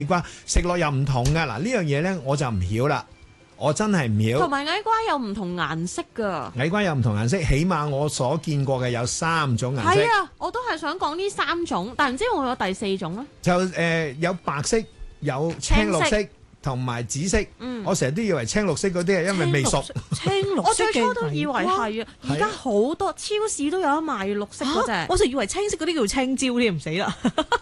瓜食落又唔同㗎。嗱呢樣嘢咧我就唔曉啦，我真係唔曉。 同埋矮瓜有唔同顏色㗎。 矮瓜有唔同顏色，起碼我所見過嘅有3種顏色。 係啊，我都係想講呢3種，但唔知會唔會有第4種咧？ 就有白色、有青綠色同埋紫色。我成日都以為青綠色嗰啲係因為未熟。 青綠色我最初都以為係啊，而家好多超市都有得賣綠色嗰隻。 我就以為青色嗰啲叫青椒添，唔死啦！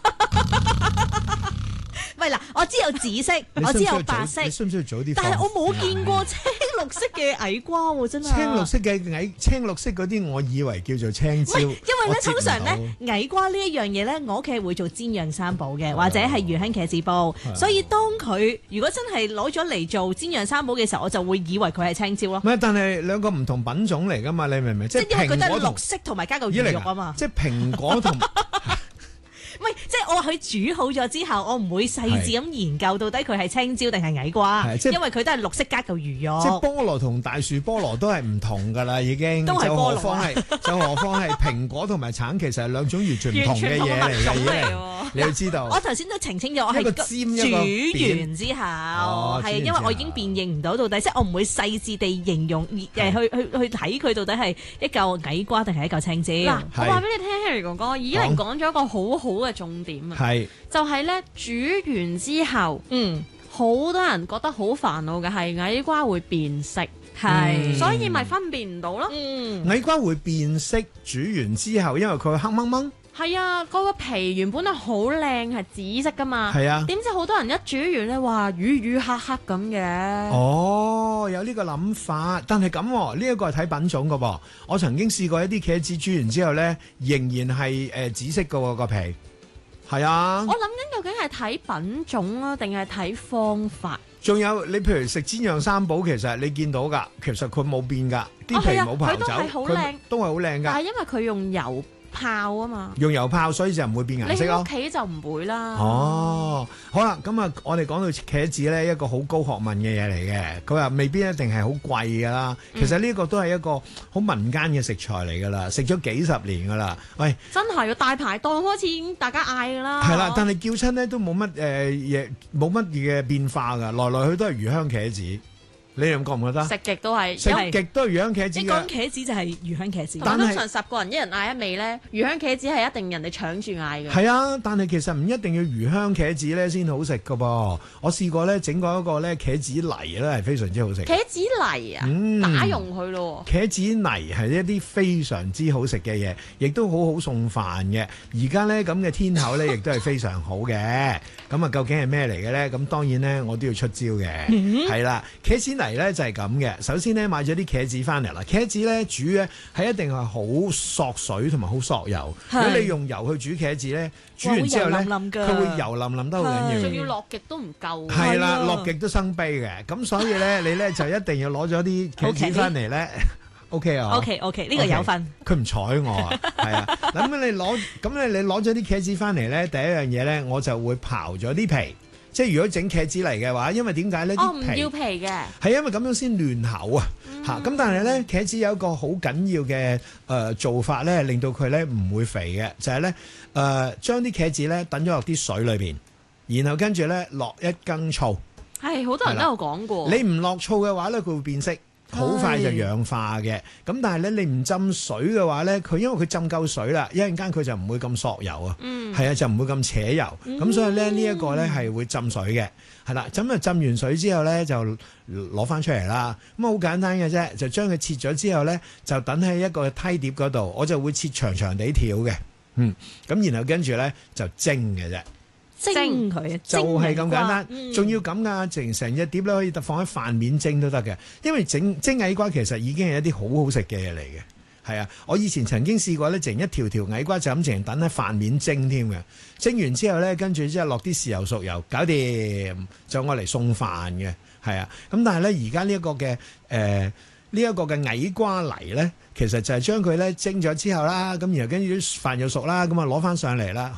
喂嗱，我知有紫色，我知有白色， 你需唔需要早啲？ 但係我冇見過青綠色嘅矮瓜喎，真係。 青綠色嗰啲，我以為叫做青椒。 因為咧通常咧矮瓜呢一樣嘢咧，我屋企會做煎釀三寶嘅，或者係魚香茄子煲。所以當佢如果真係攞咗嚟做煎釀三寶嘅時候，我就會以為佢係青椒咯。 唔係，但係兩個唔同品種嚟㗎嘛，你明唔明？ 即係因為佢都係綠色同埋加嚿魚肉啊嘛。 即係蘋果同。 唔係，即係我佢煮好咗之後，我唔會細緻咁研究到底佢係青椒定係矮瓜，因為佢都係綠色加嚿魚肉。 即係菠蘿同大樹菠蘿都係唔同㗎啦，已經。 都係菠蘿就何況係蘋果同埋橙，其實係兩種完全唔同嘅嘢嚟嘅。你要知道。 我頭先都澄清咗，我係煮完之後，係因為我已經辨認唔到到底，即係我唔會細緻地形容去睇佢到底係一嚿矮瓜定係一嚿青椒。 嗱，我話俾你聽 ，Harry 哥哥已經講咗一個好好嘅重點啊，就係咧煮完之後，好多人覺得好煩惱嘅係矮瓜會變色，所以咪分辨唔到咯。 矮瓜會變色，煮完之後，因為佢黑掹掹。 係啊，嗰個皮原本係好靚，係紫色噶嘛。係啊，點知好多人一煮完咧，話乳黑黑咁嘅。 哦，有呢個諗法，但係咁呢一個係睇品種噶噃。我曾經試過一啲茄子煮完之後咧，仍然係紫色噶個皮。係啊。 我諗緊究竟係睇品種啊，定係睇方法？ 仲有你譬如食煎釀三寶，其實你見到㗎，其實佢冇變㗎，啲皮冇刨走，佢都係好靚㗎。 但係因為佢用油泡啊嘛， 用油泡，所以就唔會變顏色咯。 你屋企就唔會啦。 哦，好啦，咁啊，我哋講到茄子咧，一個好高學問嘅嘢嚟嘅。佢話未必一定係好貴噶啦。其實呢個都係一個好民間嘅食材嚟噶啦，食咗幾十年噶啦。喂， 真係大排檔開始已經大家嗌噶啦。 係啦，但係叫親咧都冇乜嘢，冇乜嘢變化噶，來來去都係魚香茄子。你哋覺唔覺得？ 食極都係， 食極都係魚香茄子。 一講茄子就係魚香茄子。 但係通常10個人一人嗌一味咧，魚香茄子係一定人哋搶住嗌嘅。 係啊，但係其實唔一定要魚香茄子咧先好食噶噃。我試過咧整過一個咧茄子泥咧係非常之好食。 茄子泥啊，打溶佢咯。茄子泥係一啲非常之好食嘅嘢，亦都好好餸飯嘅。而家咧咁嘅天口咧，亦都係非常好嘅。咁啊，究竟係咩嚟嘅咧？咁當然咧，我都要出招嘅。係啦，茄子泥咧就係咁嘅。首先咧買咗啲茄子翻嚟啦，茄子咧煮咧係一定係好索水同埋好索油。如果你用油去煮茄子咧，煮完之後咧，佢會油淋淋得好緊要。 仲要落極都唔夠。 係啦，落極都生悲嘅。咁所以咧，你咧就一定要攞咗啲茄子翻嚟咧。OK 啊 ，OK， 呢個有份。 佢唔睬我啊，係啊。咁你攞咗啲茄子翻嚟咧，第一樣嘢咧，我就會刨咗啲皮。即係如果整茄子嚟嘅話，因為點解咧？ 唔要皮嘅。係因為咁樣先嫩口啊。咁但係咧，茄子有一個好緊要嘅做法咧，令到佢咧唔會肥嘅，就係咧將啲茄子咧等咗落啲水裏邊，然後跟住咧落1羹醋。 係好多人都有講過。 你唔落醋嘅話咧，佢會變色。好快就氧化嘅，咁但係咧你唔浸水嘅話咧，佢因為佢浸夠水啦，一陣間佢就唔會咁索油啊，係啊，就唔會咁扯油，咁所以咧呢一個咧係會浸水嘅，係啦，咁啊浸完水之後咧就攞翻出嚟啦，咁好簡單嘅啫，就將佢切咗之後咧就等喺一個梯碟嗰度，我就會切長長地條嘅，咁然後跟住咧就蒸嘅啫。 蒸佢就係咁簡單，仲要咁噶，成隻碟咧可以放喺飯面蒸都得嘅。因為蒸矮瓜其實已經係一啲好好食嘅嘢嚟嘅，係啊。我以前曾經試過咧，整一條條矮瓜就咁淨等喺飯面蒸添嘅。蒸完之後咧，跟住之後落啲豉油熟油，搞掂就愛嚟送飯嘅，係啊。咁但係咧而家呢一個嘅呢一個嘅矮瓜泥咧，其實就係將佢咧蒸咗之後啦，咁然後跟住啲飯又熟啦，咁啊攞翻上嚟啦，好啦。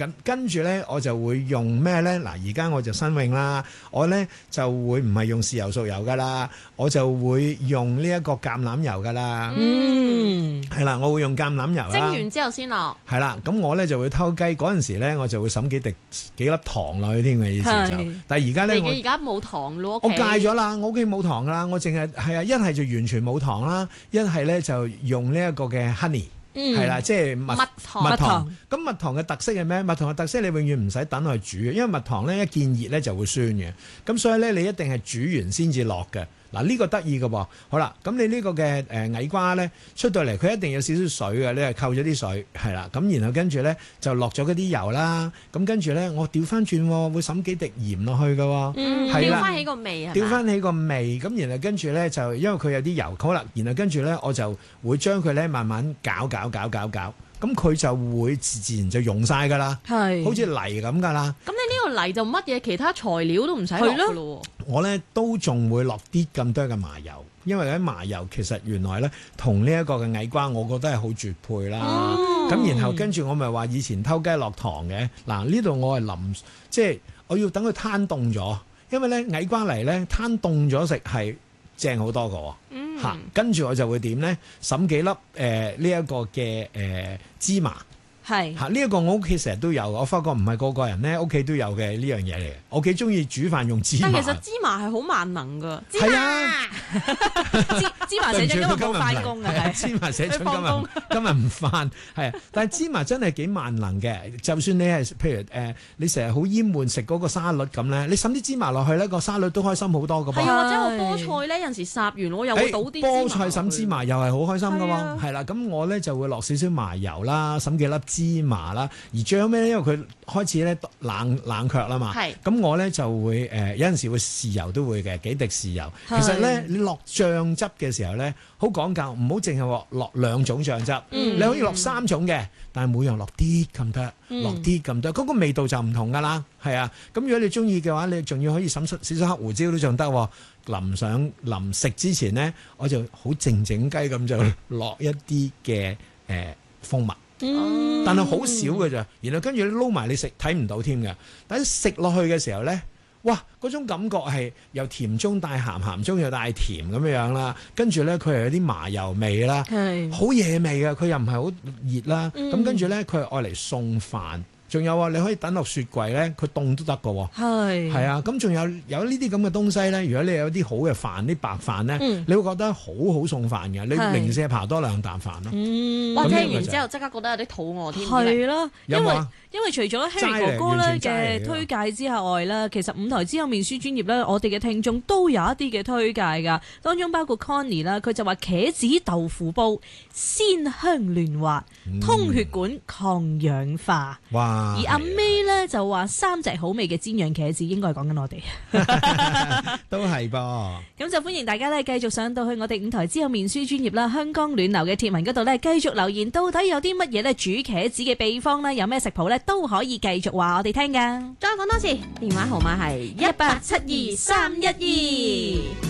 跟住咧，我就會用咩咧？嗱，而家我就新穎啦，我咧就會唔係用豉油熟油噶啦，我就會用呢一個橄欖油噶啦。係啦，我會用橄欖油啦。 蒸完之後先落。係啦，咁我咧就會偷雞嗰陣時咧，我就會揼幾粒糖落去添嘅意思就。但係而家咧， 你而家冇糖咯， 我戒咗啦，我屋企冇糖噶啦，我淨係一係就完全冇糖啦，一係咧就用呢一個嘅 honey。係啦，即係蜜糖。咁蜜糖嘅特色係咩？蜜糖嘅特色你永遠唔使等佢煮嘅，因為蜜糖咧一見熱咧就會酸嘅。咁所以咧你一定係煮完先至落嘅。嗱，呢個得意嘅噃。好啦，咁你呢個嘅矮瓜咧出到嚟，佢一定有少少水嘅，你係扣咗啲水係啦。咁然後跟住咧就落咗嗰啲油啦。咁跟住咧我調翻轉會揼幾滴鹽落去嘅。 調翻起個味係。調翻起個味，咁然後跟住咧就因為佢有啲油，好啦，然後跟住咧我就會將佢咧慢慢攪。咁佢就會自然就溶晒㗎啦，係好似泥咁㗎啦。 咁你呢個泥就乜嘢其他材料都唔使落㗎咯。 我咧都仲會落啲咁多嘅麻油，因為咧麻油其實原來咧同呢一個嘅矮瓜，我覺得係好絕配啦。咁然後跟住我咪話以前偷雞落糖嘅，嗱呢度我係即係我要等佢攤凍咗，因為咧矮瓜泥咧攤凍咗食係正好多個。跟住我就會點咧？揼幾粒呢一個嘅芝麻。係呢一個我屋企成日都有，我發覺唔係個個人咧屋企都有嘅呢樣嘢嚟嘅。我幾中意煮飯用芝麻。 但其實芝麻係好萬能㗎。 係啊， 芝麻社長今日冇翻工嘅， 芝麻社長今日唔翻，係啊。但係芝麻真係幾萬能嘅，就算你係譬如你成日好厭悶食嗰個沙律咁咧，你揼啲芝麻落去咧，個沙律都開心好多㗎噃。 係啊，或者我菠菜咧，有陣時烚完我又會倒啲菠菜揼芝麻又係好開心㗎喎。係啦，咁我咧就會落少少麻油啦，揼幾粒芝麻啦，而最後尾咧，因為佢開始咧冷卻啦嘛，咁我咧就會有陣時會豉油都會嘅，幾滴豉油。其實咧你落醬汁嘅時候咧，好講究，唔好淨係落2種醬汁，你可以落3種嘅，但係每樣落啲咁多，落啲咁多，嗰個味道就唔同噶啦，係啊。咁如果你中意嘅話，你仲要可以滲出少少黑胡椒都仲得。臨食之前咧，我就好靜雞咁就落一啲嘅蜂蜜。但係好少嘅咋，然後跟住你撈埋你食睇唔到添嘅，但係食落去嘅時候咧，哇嗰種感覺係又甜中帶鹹，鹹中又帶甜咁樣啦，跟住咧佢係有啲麻油味啦，好惹味嘅，佢又唔係好熱啦，咁跟住咧佢係愛嚟送飯。仲有你可以等落雪櫃咧，佢凍都得㗎喎。係啊，咁仲有呢啲咁嘅東西咧。如果你有啲好嘅飯，啲白飯咧，你會覺得好好送飯嘅。你零舍扒多2啖飯咯。 我聽完之後即刻覺得有啲肚餓添。 係啦，因為除咗 Harry 哥哥咧嘅推介之外咧，其實5台之後面書專頁咧，我哋嘅聽眾都有一啲嘅推介㗎。當中包括 Connie 啦，佢就話茄子豆腐煲鮮香嫩滑，通血管抗氧化。哇！而阿 May 咧就話3隻好味嘅煎釀茄子，應該係講緊我哋， 都係噃。 咁就歡迎大家咧繼續上到去我哋5台之後面書專頁啦，香江暖流嘅貼文嗰度咧繼續留言，到底有啲乜嘢咧煮茄子嘅秘方咧，有咩食譜咧都可以繼續話我哋聽噶。 再講多次，電話號碼係1872312。